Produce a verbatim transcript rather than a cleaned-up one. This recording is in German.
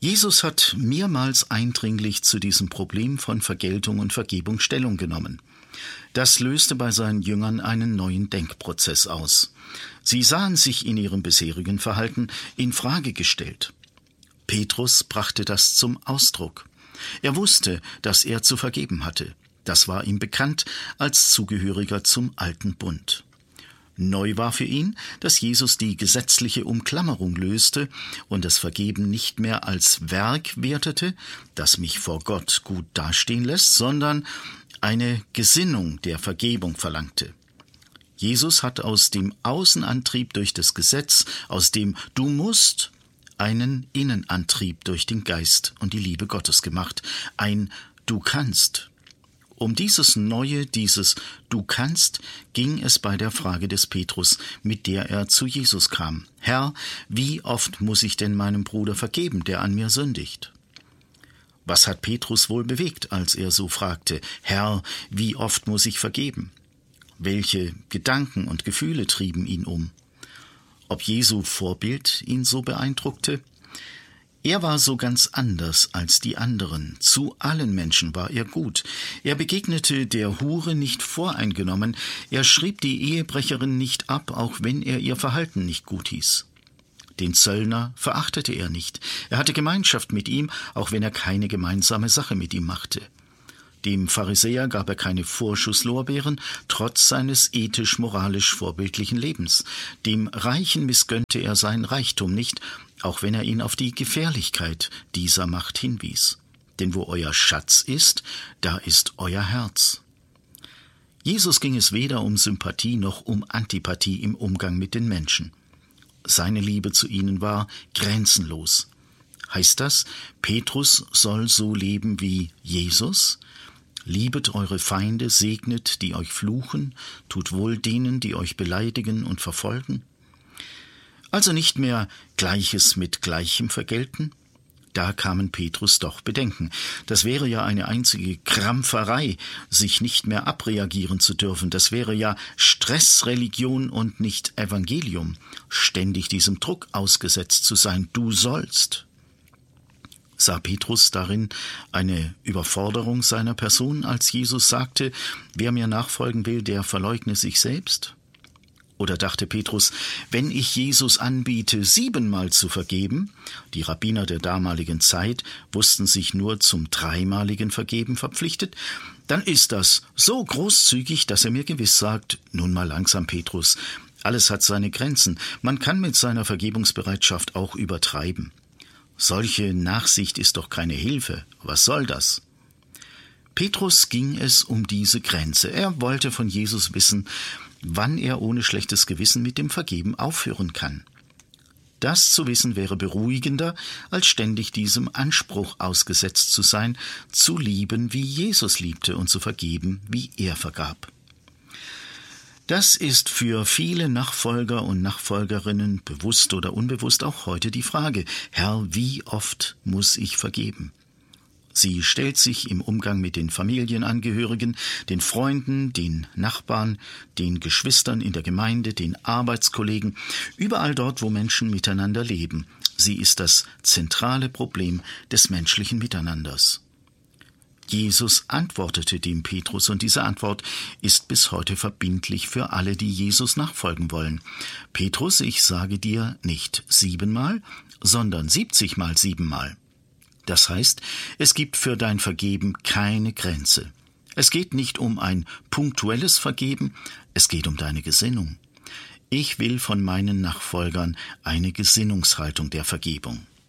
Jesus hat mehrmals eindringlich zu diesem Problem von Vergeltung und Vergebung Stellung genommen. Das löste bei seinen Jüngern einen neuen Denkprozess aus. Sie sahen sich in ihrem bisherigen Verhalten in Frage gestellt. Petrus brachte das zum Ausdruck. Er wusste, dass er zu vergeben hatte. Das war ihm bekannt als Zugehöriger zum alten Bund. Neu war für ihn, dass Jesus die gesetzliche Umklammerung löste und das Vergeben nicht mehr als Werk wertete, das mich vor Gott gut dastehen lässt, sondern eine Gesinnung der Vergebung verlangte. Jesus hat aus dem Außenantrieb durch das Gesetz, aus dem Du musst, einen Innenantrieb durch den Geist und die Liebe Gottes gemacht, ein Du kannst. Um dieses Neue, dieses Du kannst, ging es bei der Frage des Petrus, mit der er zu Jesus kam. Herr, wie oft muss ich denn meinem Bruder vergeben, der an mir sündigt? Was hat Petrus wohl bewegt, als er so fragte, Herr, wie oft muss ich vergeben? Welche Gedanken und Gefühle trieben ihn um? Ob Jesu Vorbild ihn so beeindruckte? Er war so ganz anders als die anderen. Zu allen Menschen war er gut. Er begegnete der Hure nicht voreingenommen. Er schrieb die Ehebrecherin nicht ab, auch wenn er ihr Verhalten nicht gut hieß. Den Zöllner verachtete er nicht. Er hatte Gemeinschaft mit ihm, auch wenn er keine gemeinsame Sache mit ihm machte. Dem Pharisäer gab er keine Vorschusslorbeeren, trotz seines ethisch-moralisch vorbildlichen Lebens. Dem Reichen missgönnte er seinen Reichtum nicht, auch wenn er ihn auf die Gefährlichkeit dieser Macht hinwies. Denn wo euer Schatz ist, da ist euer Herz. Jesus ging es weder um Sympathie noch um Antipathie im Umgang mit den Menschen. Seine Liebe zu ihnen war grenzenlos. Heißt das, Petrus soll so leben wie Jesus? Liebet eure Feinde, segnet, die euch fluchen, tut wohl denen, die euch beleidigen und verfolgen. Also nicht mehr Gleiches mit Gleichem vergelten? Da kamen Petrus doch Bedenken. Das wäre ja eine einzige Krampferei, sich nicht mehr abreagieren zu dürfen. Das wäre ja Stressreligion und nicht Evangelium, ständig diesem Druck ausgesetzt zu sein. Du sollst. Sah Petrus darin eine Überforderung seiner Person, als Jesus sagte, wer mir nachfolgen will, der verleugne sich selbst? Oder dachte Petrus, wenn ich Jesus anbiete, siebenmal zu vergeben, die Rabbiner der damaligen Zeit wussten sich nur zum dreimaligen Vergeben verpflichtet, dann ist das so großzügig, dass er mir gewiss sagt, nun mal langsam, Petrus, alles hat seine Grenzen, man kann mit seiner Vergebungsbereitschaft auch übertreiben. Solche Nachsicht ist doch keine Hilfe, was soll das? Petrus ging es um diese Grenze. Er wollte von Jesus wissen, wann er ohne schlechtes Gewissen mit dem Vergeben aufhören kann. Das zu wissen wäre beruhigender, als ständig diesem Anspruch ausgesetzt zu sein, zu lieben, wie Jesus liebte und zu vergeben, wie er vergab. Das ist für viele Nachfolger und Nachfolgerinnen, bewusst oder unbewusst, auch heute die Frage, Herr, wie oft muss ich vergeben? Sie stellt sich im Umgang mit den Familienangehörigen, den Freunden, den Nachbarn, den Geschwistern in der Gemeinde, den Arbeitskollegen, überall dort, wo Menschen miteinander leben. Sie ist das zentrale Problem des menschlichen Miteinanders. Jesus antwortete dem Petrus und diese Antwort ist bis heute verbindlich für alle, die Jesus nachfolgen wollen. Petrus, ich sage dir nicht siebenmal, sondern siebzigmal siebenmal. Das heißt, es gibt für dein Vergeben keine Grenze. Es geht nicht um ein punktuelles Vergeben, es geht um deine Gesinnung. Ich will von meinen Nachfolgern eine Gesinnungshaltung der Vergebung.